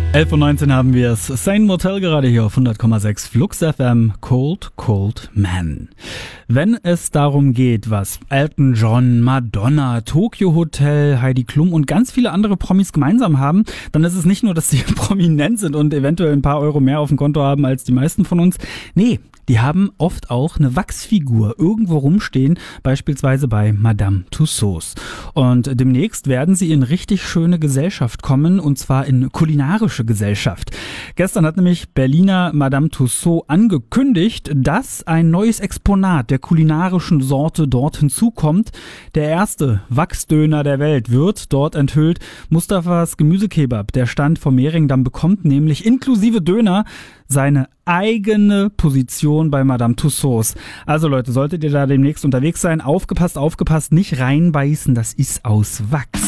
11:19 Uhr haben wir es. Sane Motel gerade hier auf 100,6 Flux FM. Cold, Cold Man. Wenn es darum geht, was Elton John, Madonna, Tokyo Hotel, Heidi Klum und ganz viele andere Promis gemeinsam haben, dann ist es nicht nur, dass sie prominent sind und eventuell ein paar Euro mehr auf dem Konto haben als die meisten von uns. Nee, die haben oft auch eine Wachsfigur irgendwo rumstehen, beispielsweise bei Madame Tussauds. Und demnächst werden sie in richtig schöne Gesellschaft kommen, und zwar in kulinarische Gesellschaft. Gestern hat nämlich Berliner Madame Tussauds angekündigt, dass ein neues Exponat der kulinarischen Sorte dort hinzukommt. Der erste Wachsdöner der Welt wird dort enthüllt. Mustafas Gemüsekebab, der Stand vom Mehringdamm, bekommt nämlich inklusive Döner seine eigene Position bei Madame Tussauds. Also Leute, solltet ihr da demnächst unterwegs sein, aufgepasst, nicht reinbeißen, das ist aus Wachs.